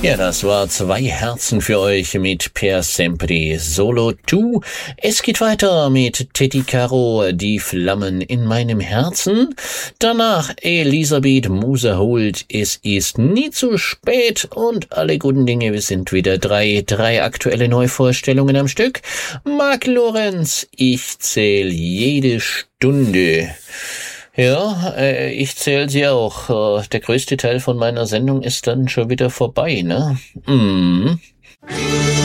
Ja, das war 2 Herzen für euch mit Per Sempre Solo 2. Es geht weiter mit Teddy Caro, Die Flammen in meinem Herzen. Danach Elisabeth Moser-Holt, Es ist nie zu spät und alle guten Dinge. Wir sind wieder drei aktuelle Neuvorstellungen am Stück. Marc Lorenz, Ich zähl jede Stunde. Ja, ich zähle sie auch. Der größte Teil von meiner Sendung ist dann schon wieder vorbei, ne?